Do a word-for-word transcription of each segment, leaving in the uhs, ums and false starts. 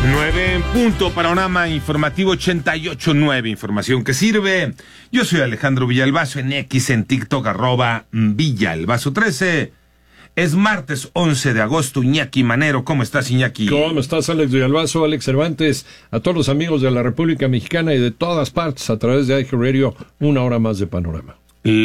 nueve en punto, panorama informativo ochenta y ocho punto nueve, información que sirve. Yo soy Alejandro Villalbazo, en X, en TikTok, arroba Villalbazo trece. Es martes once de agosto. Iñaki Manero, ¿cómo estás, Iñaki? ¿Cómo estás, Alex Villalbazo, Alex Cervantes? A todos los amigos de la República Mexicana y de todas partes, a través de I G Radio, una hora más de panorama.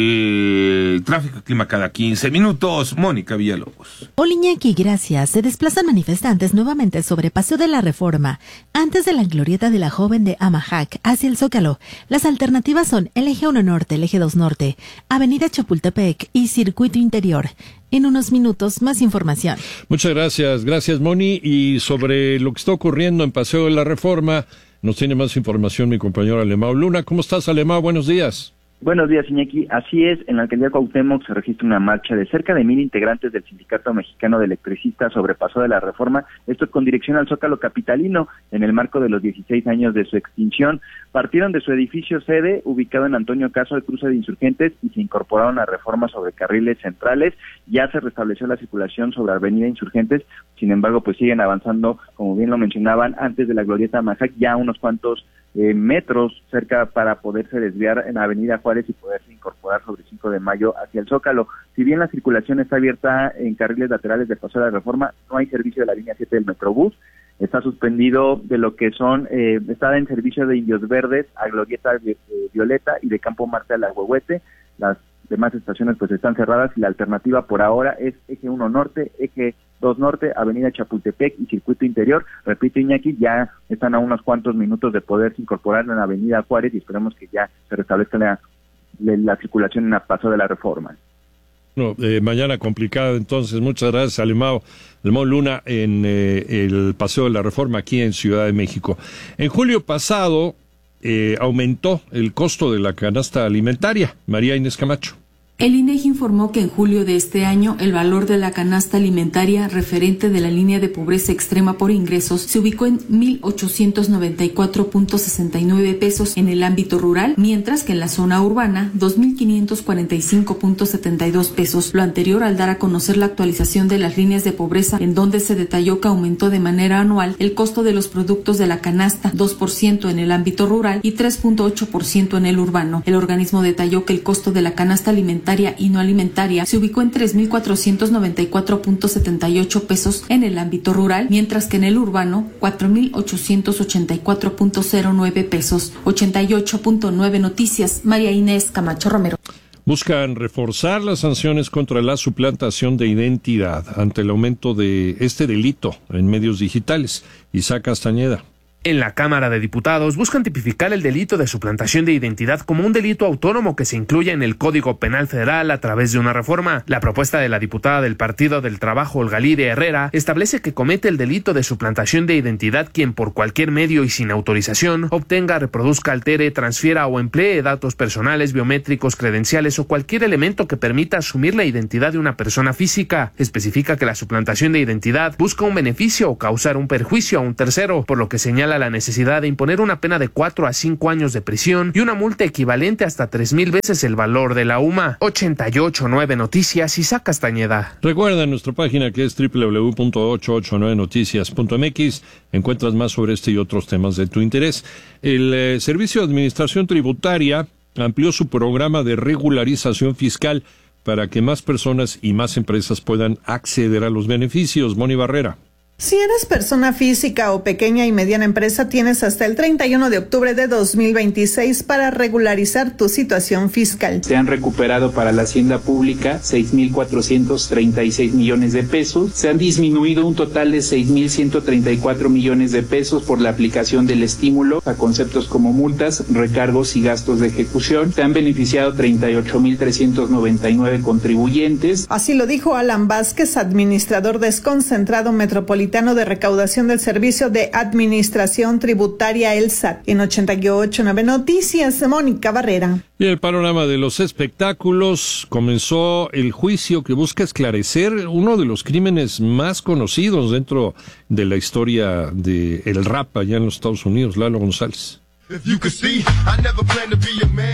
El tráfico y clima cada quince minutos. Mónica Villalobos. Hola, Iñaki, gracias. Se desplazan manifestantes nuevamente sobre Paseo de la Reforma, antes de la glorieta de la Joven de Amajac, hacia el Zócalo. Las alternativas son el eje uno Norte, el eje dos Norte, Avenida Chapultepec y Circuito Interior. En unos minutos, más información. Muchas gracias. Gracias, Moni. Y sobre lo que está ocurriendo en Paseo de la Reforma, nos tiene más información mi compañero Alemão Luna. ¿Cómo estás, Alemão? Buenos días. Buenos días, Iñaki. Así es, en la alcaldía Cuauhtémoc se registra una marcha de cerca de mil integrantes del Sindicato Mexicano de Electricistas sobre Paseo de la Reforma, esto con dirección al Zócalo capitalino, en el marco de los dieciséis años de su extinción. Partieron de su edificio sede, ubicado en Antonio Caso, el cruce de Insurgentes, y se incorporaron a reformas sobre carriles centrales. Ya se restableció la circulación sobre Avenida Insurgentes, sin embargo, pues siguen avanzando, como bien lo mencionaban, antes de la glorieta Amajac, ya unos cuantos Eh, metros cerca para poderse desviar en Avenida Juárez y poderse incorporar sobre cinco de mayo hacia el Zócalo. Si bien la circulación está abierta en carriles laterales del Paseo de la Reforma, no hay servicio de la línea siete del Metrobús, está suspendido de lo que son, eh, está en servicio de Indios Verdes a Glorieta eh, Violeta y de Campo Marte a la Huehuete. Las demás estaciones pues están cerradas y la alternativa por ahora es eje uno Norte, eje dos Norte, Avenida Chapultepec y Circuito Interior. Repito, Iñaki, ya están a unos cuantos minutos de poderse incorporar en Avenida Juárez y esperemos que ya se restablezca la, la, la circulación en el Paseo de la Reforma. No, eh, mañana complicada, entonces. Muchas gracias, Alemão. Alemão Luna, en eh, el Paseo de la Reforma aquí en Ciudad de México. En julio pasado eh, aumentó el costo de la canasta alimentaria. María Inés Camacho. El INEGI informó que en julio de este año el valor de la canasta alimentaria referente de la línea de pobreza extrema por ingresos se ubicó en mil ochocientos noventa y cuatro punto sesenta y nueve pesos en el ámbito rural, mientras que en la zona urbana dos mil quinientos cuarenta y cinco punto setenta y dos pesos, lo anterior al dar a conocer la actualización de las líneas de pobreza, en donde se detalló que aumentó de manera anual el costo de los productos de la canasta, dos por ciento en el ámbito rural y tres punto ocho por ciento en el urbano. El organismo detalló que el costo de la canasta alimentaria y no alimentaria se ubicó en tres mil cuatrocientos noventa y cuatro punto setenta y ocho pesos en el ámbito rural, mientras que en el urbano cuatro mil ochocientos ochenta y cuatro punto cero nueve pesos. ochenta y ocho punto nueve Noticias, María Inés Camacho Romero. Buscan reforzar las sanciones contra la suplantación de identidad ante el aumento de este delito en medios digitales. Isaac Castañeda. En la Cámara de Diputados buscan tipificar el delito de suplantación de identidad como un delito autónomo que se incluya en el Código Penal Federal a través de una reforma. La propuesta de la diputada del Partido del Trabajo, Olga Lidia Herrera, establece que comete el delito de suplantación de identidad quien por cualquier medio y sin autorización obtenga, reproduzca, altere, transfiera o emplee datos personales, biométricos, credenciales o cualquier elemento que permita asumir la identidad de una persona física. Especifica que la suplantación de identidad busca un beneficio o causar un perjuicio a un tercero, por lo que señala la necesidad de imponer una pena de cuatro a cinco años de prisión y una multa equivalente hasta tres mil veces el valor de la U M A. ochenta y ocho punto nueve Noticias, Isaac Castañeda. Recuerda nuestra página que es doble u doble u doble u punto ochocientos ochenta y nueve noticias punto m x. Encuentras más sobre este y otros temas de tu interés. El eh, Servicio de Administración Tributaria amplió su programa de regularización fiscal para que más personas y más empresas puedan acceder a los beneficios. Moni Barrera. Si eres persona física o pequeña y mediana empresa, tienes hasta el treinta y uno de octubre de dos mil veintiséis para regularizar tu situación fiscal. Se han recuperado para la hacienda pública seis mil cuatrocientos treinta y seis millones de pesos. Se han disminuido un total de seis mil ciento treinta y cuatro millones de pesos por la aplicación del estímulo a conceptos como multas, recargos y gastos de ejecución. Se han beneficiado treinta y ocho mil trescientos noventa y nueve contribuyentes. Así lo dijo Alan Vázquez, administrador desconcentrado metropolitano de recaudación del Servicio de Administración Tributaria, el S A T. En ochenta y ocho punto nueve Noticias, Mónica Barrera. Y el panorama de los espectáculos, comenzó el juicio que busca esclarecer uno de los crímenes más conocidos dentro de la historia del rap allá en los Estados Unidos. Lalo González.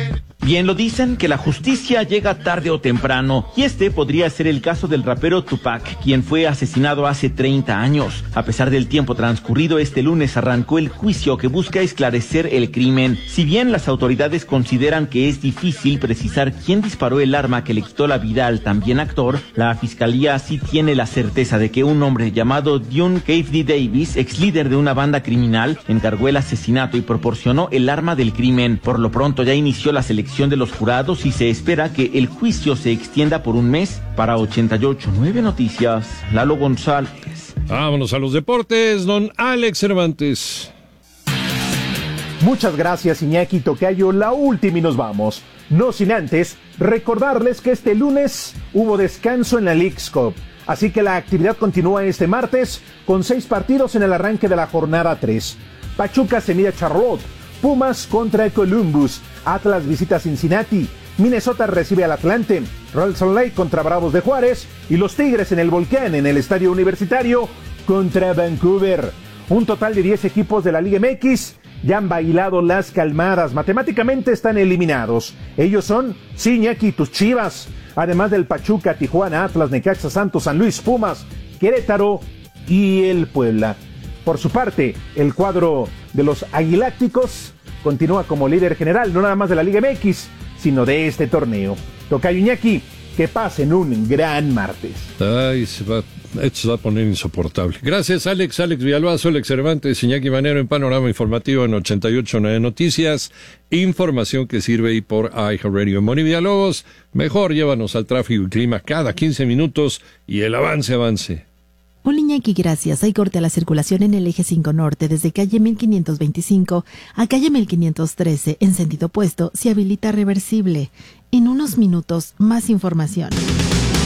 Bien lo dicen, que la justicia llega tarde o temprano, y este podría ser el caso del rapero Tupac, quien fue asesinado hace treinta años. A pesar del tiempo transcurrido, este lunes arrancó el juicio que busca esclarecer el crimen. Si bien las autoridades consideran que es difícil precisar quién disparó el arma que le quitó la vida al también actor, la fiscalía sí tiene la certeza de que un hombre llamado Dion Cafferty Davis, ex líder de una banda criminal, encargó el asesinato y proporcionó el arma del crimen. Por lo pronto ya inició la selección de los jurados y se espera que el juicio se extienda por un mes. Para ochenta y ocho punto nueve Noticias, Lalo González. Vámonos a los deportes, don Alex Cervantes. Muchas gracias, Iñaki Tocayo. La última y nos vamos. No sin antes recordarles que este lunes hubo descanso en la Leagues Cup, así que la actividad continúa este martes con seis partidos en el arranque de la jornada tres. Pachuca se mide a Charlotte, Pumas contra Columbus, Atlas visita Cincinnati, Minnesota recibe al Atlante, Real Salt Lake contra Bravos de Juárez y los Tigres en el Volcán en el Estadio Universitario contra Vancouver. Un total de diez equipos de la Liga M X ya han bailado las calmadas, matemáticamente están eliminados. Ellos son Iñaki, tus Chivas, además del Pachuca, Tijuana, Atlas, Necaxa, Santos, San Luis, Pumas, Querétaro y el Puebla. Por su parte, el cuadro de los Aguilácticos continúa como líder general, no nada más de la Liga M X, sino de este torneo. Tocayo, Iñaki, que pasen un gran martes. Ay, se va, esto se va a poner insoportable. Gracias, Alex, Alex Villalbazo, Alex Cervantes, Iñaki Manero en Panorama Informativo en ochenta y ocho punto nueve Noticias. Información que sirve y por iHeartRadio. Moni Villalobos, mejor llévanos al tráfico y clima cada quince minutos y el avance, avance. Hola Iñaki, gracias. Hay corte a la circulación en el eje cinco Norte desde calle mil quinientos veinticinco a calle mil quinientos trece. En sentido opuesto se habilita reversible. En unos minutos, más información.